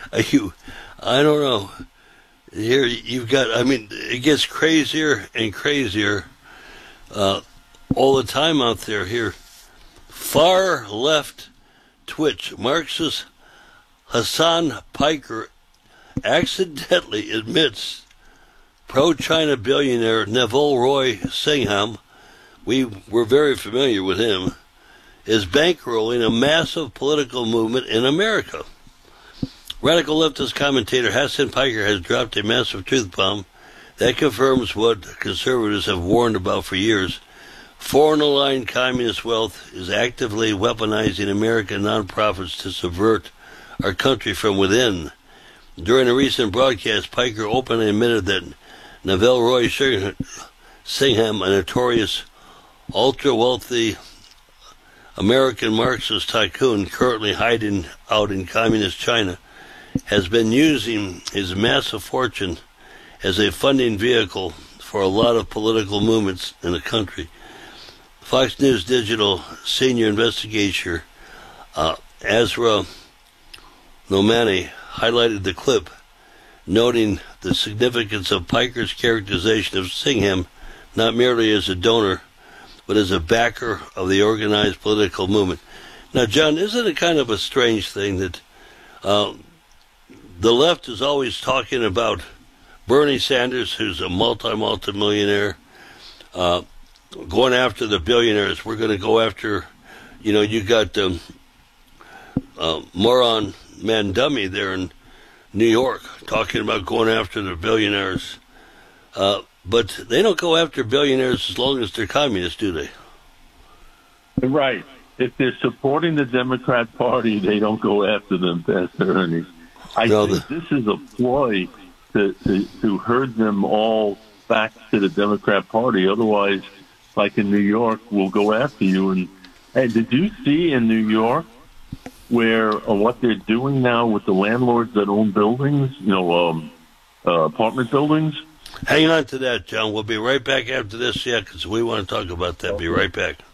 I don't know. Here you've got, I mean, it gets crazier and crazier all the time out there. Here, far left Twitch Marxist Hassan Piker accidentally admits pro-China billionaire Neville Roy Singham, we were very familiar with him, is bankrolling a massive political movement in America. Radical leftist commentator Hassan Piker has dropped a massive truth bomb that confirms what conservatives have warned about for years. Foreign-aligned communist wealth is actively weaponizing American nonprofits to subvert our country from within. During a recent broadcast, Piker openly admitted that Neville Roy Singham, a notorious ultra-wealthy American Marxist tycoon currently hiding out in communist China, has been using his massive fortune as a funding vehicle for a lot of political movements in the country. Fox News Digital senior investigator Azra Nomani highlighted the clip, noting the significance of Piker's characterization of Singham not merely as a donor, but as a backer of the organized political movement. Now, John, isn't it kind of a strange thing that the left is always talking about Bernie Sanders, who's a multi-millionaire, going after the billionaires? We're going to go after, you got Moron Mandummy there in New York talking about going after the billionaires. But they don't go after billionaires as long as they're communists, do they? Right. If they're supporting the Democrat Party, they don't go after them, Pastor Ernie. I think this is a ploy to herd them all back to the Democrat Party. Otherwise, like in New York, we'll go after you. And hey, did you see in New York where what they're doing now with the landlords that own buildings, apartment buildings? Hang on to that, John. We'll be right back after this, because we want to talk about that. Be right back.